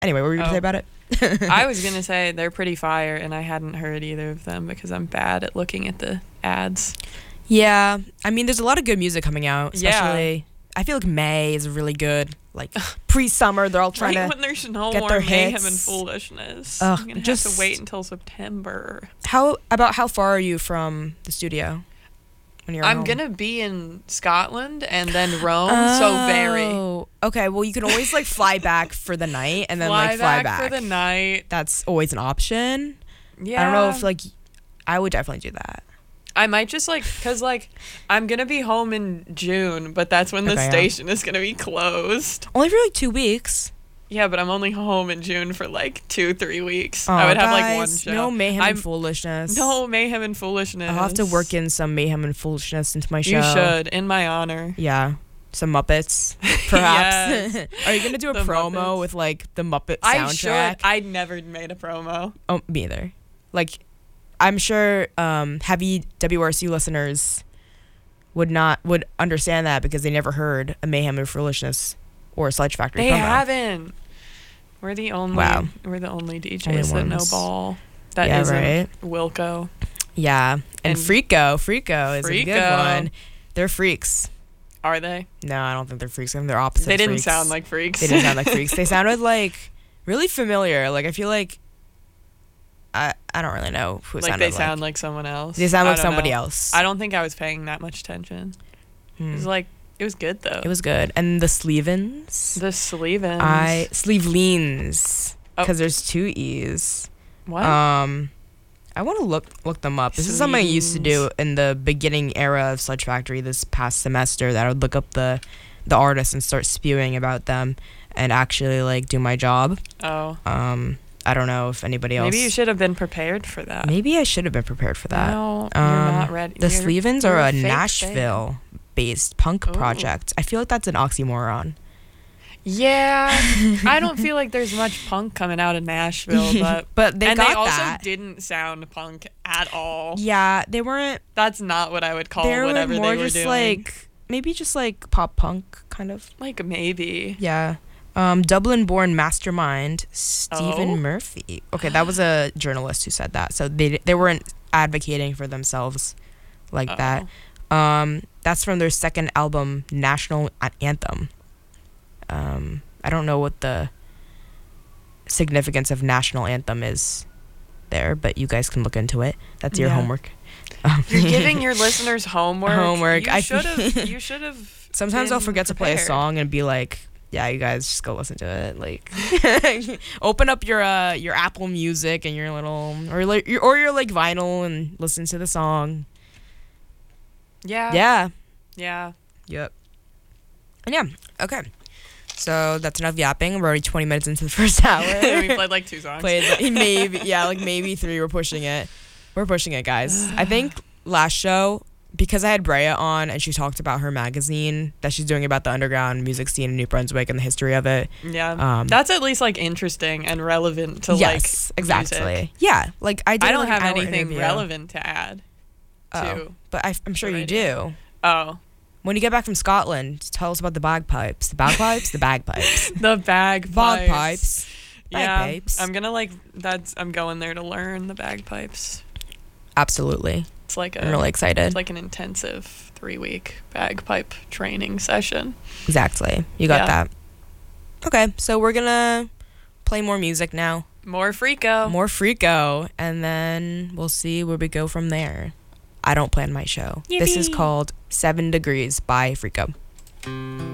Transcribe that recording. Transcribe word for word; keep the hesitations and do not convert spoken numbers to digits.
Anyway, what were you going to Oh. say about it? I was going to say they're pretty fire, and I hadn't heard either of them because I'm bad at looking at the ads. Yeah. I mean, there's a lot of good music coming out, Yeah. especially... I feel like May is really good. Like, pre-summer, they're all trying Right to... when there's no get more their mayhem hits. and foolishness. Ugh, I'm going to just- have to wait until September. How about how far are you from the studio when you're I'm home? going to be in Scotland and then Rome, so very. Oh, okay. Well, you can always like fly back for the night and then fly like fly back, back. for the night. That's always an option. Yeah. I don't know if like I would definitely do that. I might just like, cause like I'm gonna be home in June, but that's when the Okay, yeah. station is gonna be closed. Only for like two weeks. Yeah, but I'm only home in June for like two, three weeks. Oh, I would have like one guys, show. No mayhem I'm, and foolishness. No mayhem and foolishness. I'll have to work in some mayhem and foolishness into my show. You should, in my honor. Yeah. Some Muppets, perhaps. Yes. Are you gonna do a The promo Muppets. with like the Muppet I soundtrack? should. I never made a promo. Oh, me either. Like, I'm sure um, heavy W R C listeners would not would understand that because they never heard a Mayhem and Foolishness or a Sledge Factory They promo. haven't. We're the only. Wow. We're the only D Js Only that know ones. ball. That Yeah, isn't right. Wilco. Yeah, and, And Freako, Freako is a good Freako. one. They're freaks. Are they? No, I don't think they're freaks. I think they're opposite. They didn't freaks. sound like freaks. They didn't sound like freaks. They sounded like really familiar. Like I feel like I I don't really know who it like sounded they sound like. like someone else. They sound I like don't somebody know. else. I don't think I was paying that much attention. Hmm. It was like it was good though. It was good. And the Sleevens. the sleeve-ins. I Sleevelines Oh. because there's two e's. what? Um, I want to look look them up. This is something I used to do in the beginning era of Sledge Factory this past semester. That I would look up the the artists and start spewing about them and actually like do my job. oh, Um, I don't know if anybody else. maybe you should have been prepared for that. Maybe I should have been prepared for that. No, Um, you're not ready. The You're- Sleevens you're are a fake Nashville-based punk Ooh. project. I feel like that's an oxymoron. Yeah, I don't feel like there's much punk coming out of Nashville, but But they and got they also that. didn't sound punk at all. Yeah, they weren't. That's not what I would call They were whatever more they were just doing. like maybe just like pop punk kind of. like maybe. Yeah. Um, Dublin-born mastermind Stephen Oh. Murphy. Okay, that was a journalist who said that. So they they weren't advocating for themselves like Oh. that. Um, that's from their second album, National A- Anthem. Um, I don't know what the significance of National Anthem is there, but you guys can look into it. That's your Yeah. homework. Um, You're giving your listeners homework. Homework. You I- should have. You should have. Sometimes I'll been forget to play a prepared. song and be like, yeah, you guys just go listen to it. Like, open up your uh your Apple Music and your little or like your or your like vinyl and listen to the song. Yeah. Yeah. Yeah. Yep. And yeah. Okay. So that's enough yapping. We're already twenty minutes into the first hour. we played like two songs. Played like, maybe yeah, like maybe three. We're pushing it. We're pushing it, guys. I think last show, because I had Brea on and she talked about her magazine that she's doing about the underground music scene in New Brunswick and the history of it. Yeah. Um, That's at least like interesting and relevant to yes, like exactly. music. Yeah, like I did. I don't like, an have hour anything interview. relevant to add. Oh, to but I, I'm sure the you radio. do. Oh, When you get back from Scotland, tell us about the bagpipes. The bagpipes. the bagpipes. the bagpipes. Bagpipes. Yeah, Bagpipes. I'm gonna like that's. I'm going there to learn the bagpipes. Absolutely. It's like a. I'm really excited. It's like an intensive three week bagpipe training session. Exactly. You got Yeah. that. Okay, so we're gonna play more music now. More Freako. More Freako, and then we'll see where we go from there. I don't plan my show. This is Yippee. called Seven Degrees by Freako.